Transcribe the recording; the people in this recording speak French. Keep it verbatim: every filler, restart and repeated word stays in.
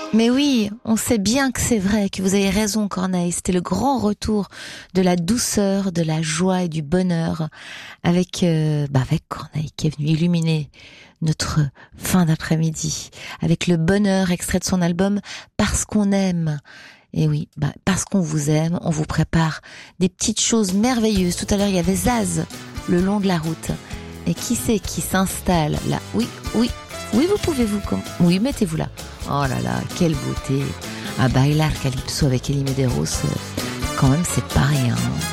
Mais oui, on sait bien que c'est vrai, que vous avez raison Corneille, c'était le grand retour de la douceur, de la joie et du bonheur avec euh, bah avec Corneille qui est venu illuminer notre fin d'après-midi avec le bonheur extrait de son album Parce qu'on aime. Et oui, bah parce qu'on vous aime, on vous prépare des petites choses merveilleuses. Tout à l'heure, il y avait Zaz le long de la route. Et qui c'est qui s'installe là? Oui, oui, oui, vous pouvez vous comme oui, mettez-vous là. Oh là là, quelle beauté. À bailar calypso avec Elie Medeiros, euh, quand même c'est pas rien.